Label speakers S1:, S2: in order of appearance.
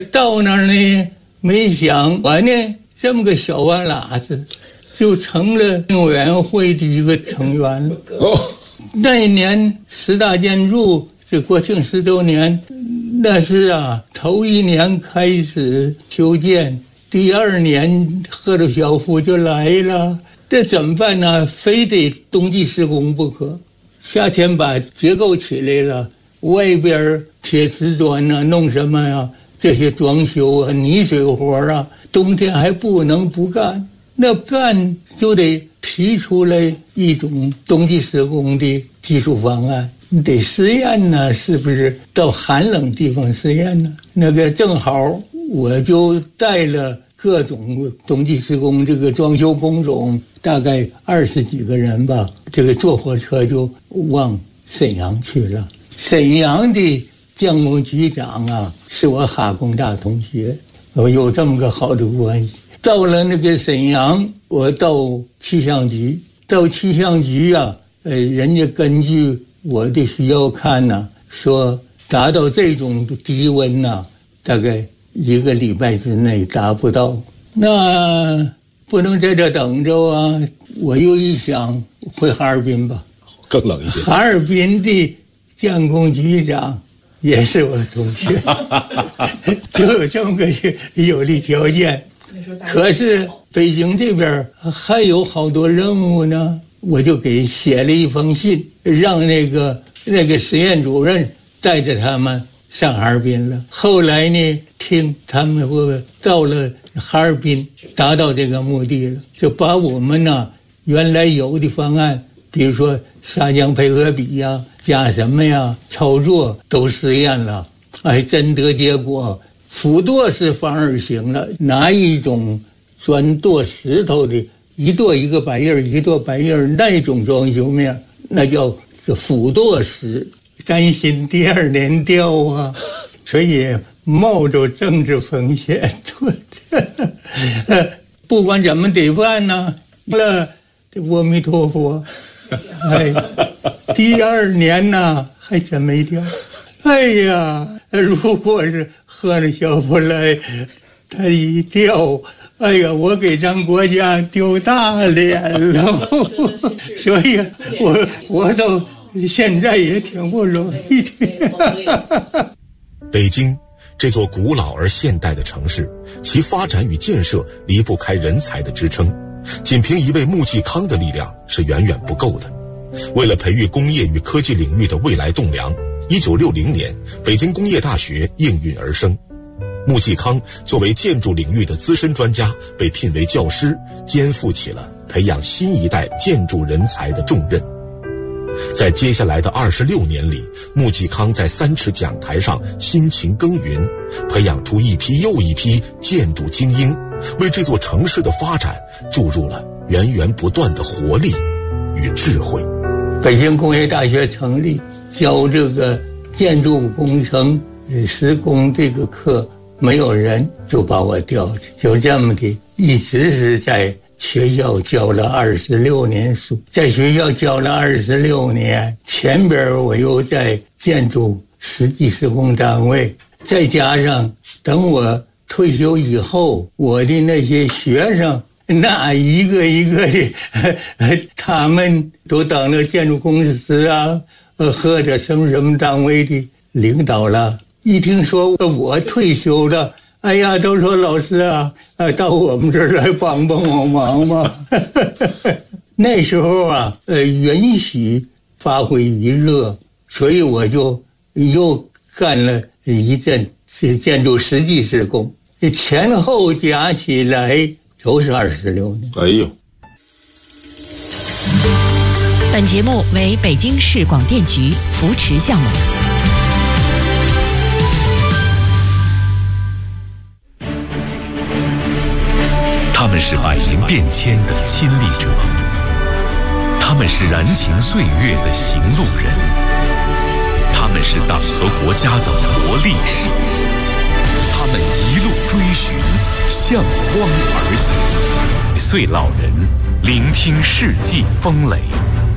S1: 到那儿呢，没想完呢，这么个小娃喇子，就成了委员会的一个成员了。那一年10大建筑，这国庆10周年，那是头一年开始修建，第2年赫鲁晓夫就来了，这怎么办呢？非得冬季施工不可。夏天把结构起来了，外边贴瓷砖弄什么呀？这些装修泥水活冬天还不能不干。那干就得提出来一种冬季施工的技术方案，你得实验呢，是不是到寒冷地方实验呢？那个正好我就带了各种冬季施工这个装修工种，大概20几个人吧，这个坐火车就往沈阳去了。沈阳的建工局长是我哈工大同学，我有这么个好的关系。到了那个沈阳，我到气象局，人家根据我的需要看说达到这种低温大概1个礼拜之内达不到，那不能在这等着我又一想，回哈尔滨吧，
S2: 更冷一些。
S1: 哈尔滨的建工局长也是我同学，就有这么个有利条件。可是北京这边还有好多任务呢，我就给写了一封信，让那个实验主任带着他们上哈尔滨了。后来呢，听他们到了哈尔滨，达到这个目的了，就把我们原来有的方案，比如说砂浆配合比加什么操作都实验了，真得结果。斧剁是反而行了，拿一种砖剁石头的，一剁一个白印，一剁白印，那种装修面，那叫斧剁石，担心第2年掉所以冒着政治风险不管怎么得办了阿弥陀佛，第2年还真没掉。如果是赫鲁晓夫来，他一掉，我给咱国家丢大脸了。所以我活到现在也挺不容易的。
S2: 北京这座古老而现代的城市，其发展与建设离不开人才的支撑，仅凭一位穆季康的力量是远远不够的。为了培育工业与科技领域的未来栋梁，1960年，北京工业大学应运而生。穆季康作为建筑领域的资深专家，被聘为教师，肩负起了培养新一代建筑人才的重任。在接下来的26年里，穆季康在3尺讲台上辛勤耕耘，培养出一批又一批建筑精英，为这座城市的发展注入了源源不断的活力与智慧。
S1: 北京工业大学成立，教这个建筑工程施工这个课，没有人，就把我调去，就这么的，一直是在学校教了26年书，在学校教了26年，前边我又在建筑实际施工单位，再加上等我退休以后，我的那些学生，那一个一个的，他们都当了建筑公司或者什么什么单位的领导了。一听说我退休了，都说老师到我们这儿来帮帮我忙吧。那时候允许发挥余热，所以我就又干了一阵建筑实际施工，前后加起来都是26年。
S2: 哎呦！
S3: 本节目为北京市广电局扶持项目。
S4: 他们是百年变迁的亲历者，他们是燃情岁月的行路人，他们是党和国家的活力士，他们一路追寻，向光而行。岁老人聆听世纪风雷，